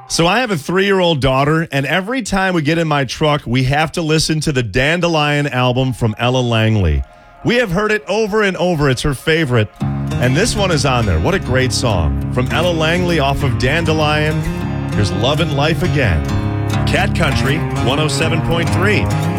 So I have a 3-year-old daughter, and every time we get in my truck, we have to listen to the Dandelion album from Ella Langley. We have heard it over and over. It's her favorite. And this one is on there. What a great song. From Ella Langley off of Dandelion, here's Lovin' Life Again. Cat Country 107.3.